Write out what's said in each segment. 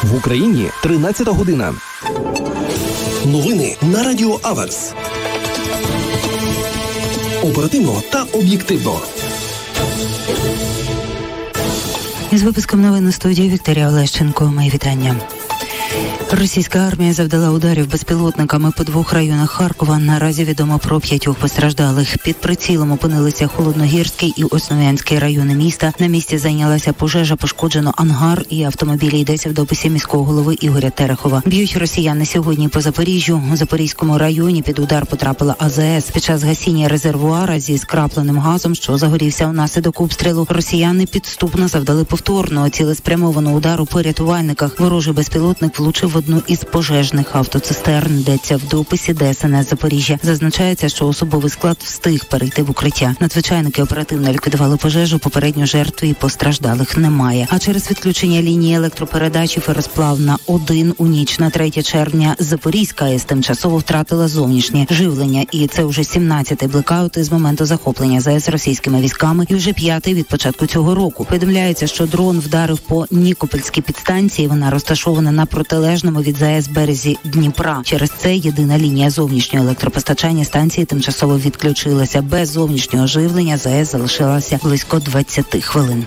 В Україні 13 година. Новини на Радіо Аверс. Оперативно та об'єктивно. Із випуском новин на студії Вікторія Олещенко. Мої вітання. Російська армія завдала ударів безпілотниками по 2 районах Харкова. Наразі відомо про 5 постраждалих. Під прицілом опинилися Холодногірський і Основ'янський райони міста. На місці зайнялася пожежа, пошкоджено ангар і автомобілі. Йдеться в дописі міського голови Ігоря Терехова. Б'ють росіяни сьогодні по Запоріжжю. У Запорізькому районі під удар потрапила АЗС. Під час гасіння резервуара зі скрапленим газом, що загорівся унаслідок обстрілу, росіяни підступно завдали повторного цілеспрямованого удару по рятувальниках. Ворожий безпілотник влучив в одну із пожежних автоцистерн. Йдеться в дописі ДСНС Запоріжжя. Зазначається, що особовий склад встиг перейти в укриття. Надзвичайники оперативно ліквідували пожежу. Попередньо жертв і постраждалих немає. А через відключення лінії електропередачі Феросплавна 1 у ніч на 3 червня Запорізька АЕС тимчасово втратила зовнішнє живлення. І це вже 17-й блекаут із моменту захоплення ЗАЕС російськими військами і вже 5-й від початку цього року. Повідомляється, що дрон вдарив по Нікопольській підстанції. Вона розташована на протилежному від ЗАЕС березі Дніпра. Через це єдина лінія зовнішнього електропостачання станції тимчасово відключилася. Без зовнішнього живлення ЗАЕС залишилася близько 20 хвилин.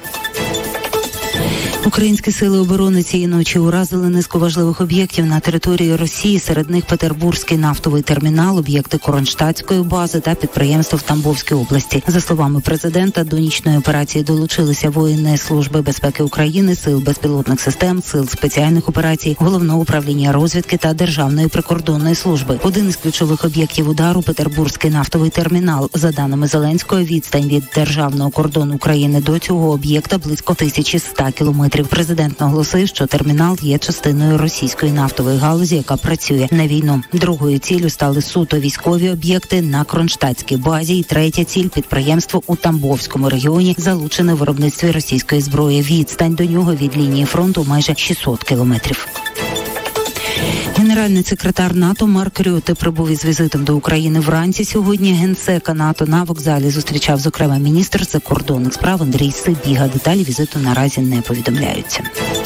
Українські сили оборони цієї ночі уразили низку важливих об'єктів на території Росії. Серед них Петербурзький нафтовий термінал, об'єкти Кронштадтської бази та підприємства в Тамбовській області. За словами президента, до нічної операції долучилися воїни Служби безпеки України, Сил безпілотних систем, Сил спеціальних операцій, Головного управління розвідки та Державної прикордонної служби. Один із ключових об'єктів удару – Петербурзький нафтовий термінал. За даними Зеленського, відстань від державного кордону України до цього об'єкта близько 1100 кілометрів. Президент наголосив, що термінал є частиною російської нафтової галузі, яка працює на війну. Другою ціллю стали суто військові об'єкти на Кронштадтській базі. І третя ціль – підприємство у Тамбовському регіоні, залучене в виробництві російської зброї. Відстань до нього від лінії фронту майже 600 кілометрів. Генеральний секретар НАТО Марк Рютте прибув із візитом до України вранці. Сьогодні генсека НАТО на вокзалі зустрічав, зокрема, міністр закордонних справ Андрій Сибіга. Деталі візиту наразі не повідомляються.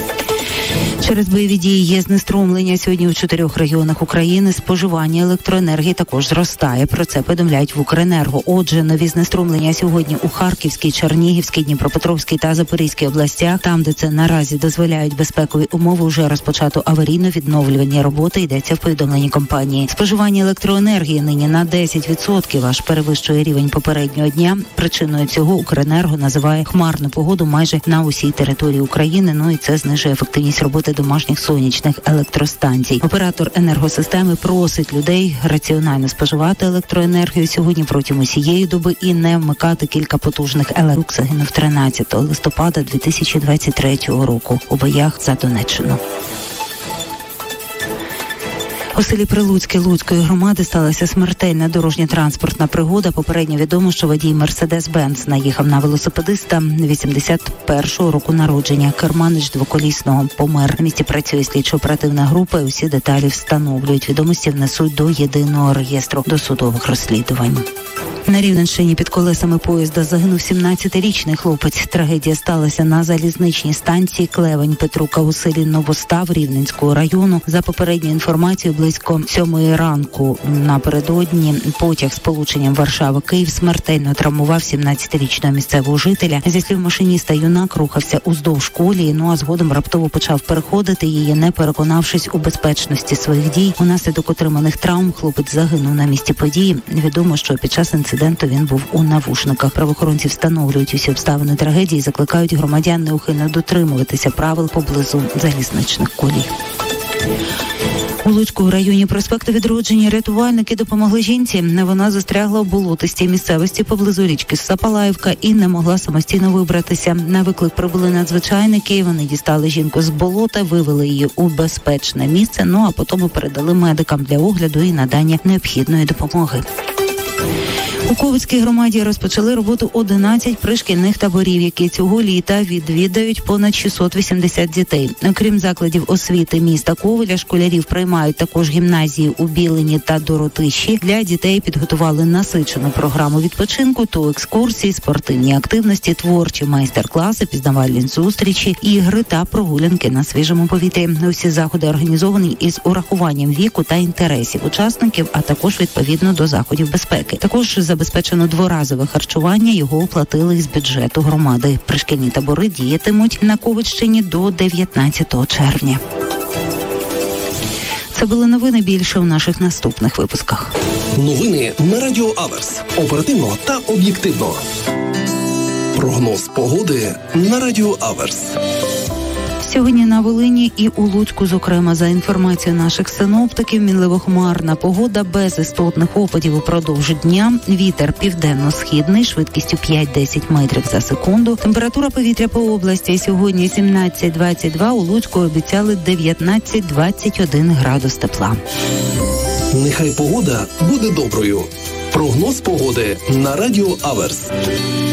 Через бойові дії є знеструмлення. Сьогодні у 4 регіонах України споживання електроенергії також зростає. Про це повідомляють в Укренерго. Отже, нові знеструмлення сьогодні у Харківській, Чернігівській, Дніпропетровській та Запорізькій областях. Там, де це наразі дозволяють безпекові умови, вже розпочато аварійно-відновлювальні роботи, йдеться в повідомленні компанії. Споживання електроенергії нині на 10%, аж перевищує рівень попереднього дня. Причиною цього Укренерго називає хмарну погоду майже на усій території України. Ну і це знижує ефективність роботи домашніх сонячних електростанцій. Оператор енергосистеми просить людей раціонально споживати електроенергію сьогодні протягом усієї доби і не вмикати кілька потужних електростанцій. Загинув 13 листопада 2023 року у боях за Донеччину. У селі Прилуцьке Луцької громади сталася смертельна дорожньо-транспортна пригода. Попередньо відомо, що водій Мерседес-Бенц наїхав на велосипедиста 81-го року народження. Керманич двоколісного помер. На місці працює слідчо-оперативна група і усі деталі встановлюють. Відомості внесуть до єдиного реєстру досудових розслідувань. На Рівненщині під колесами поїзда загинув 17-річний хлопець. Трагедія сталася на залізничній станції Клевень-Петрука у селі Новостав Рівненського району. За попередньою інформацією, близько 7 ранку напередодні потяг з полученням Варшава-Київ смертельно травмував 17-річного місцевого жителя. Зі слів машиніста, юнак рухався уздовж колії, а згодом раптово почав переходити її, не переконавшись у безпечності своїх дій. Унаслідок отриманих травм хлопець загинув на місці події. Відомо, що під час інциденту він був у навушниках. Правоохоронці встановлюють усі обставини трагедії, закликають громадян неухильно дотримуватися правил поблизу залізничних колій. У Луцькому районі проспекту Відродження рятувальники допомогли жінці. Вона застрягла у болотистій місцевості поблизу річки Сапалаївка і не могла самостійно вибратися. На виклик прибули надзвичайники. Вони дістали жінку з болота, вивели її у безпечне місце, а потім передали медикам для огляду і надання необхідної допомоги. У Ковицькій громаді розпочали роботу 11 пришкільних таборів, які цього літа відвідають понад 680 дітей. Окрім закладів освіти міста Ковеля, школярів приймають також гімназії у Білині та Доротищі. Для дітей підготували насичену програму відпочинку, то екскурсії, спортивні активності, творчі майстер-класи, пізнавальні зустрічі, ігри та прогулянки на свіжому повітрі. Усі заходи організовані із урахуванням віку та інтересів учасників, а також відповідно до заходів безпеки. Також забезпечено дворазове харчування, його оплатили із бюджету громади. Пришкільні табори діятимуть на Ковиччині до 19 червня. Це були новини, більше у наших наступних випусках. Новини на Радіо Аверс. Оперативно та об'єктивно. Прогноз погоди на Радіо Аверс. Сьогодні на Волині і у Луцьку, зокрема, за інформацією наших синоптиків, мінливо-хмарна погода без істотних опадів упродовж дня. Вітер південно-східний, швидкістю 5-10 метрів за секунду. Температура повітря по області сьогодні 17-22, у Луцьку обіцяли 19-21 градус тепла. Нехай погода буде доброю. Прогноз погоди на Радіо Аверс.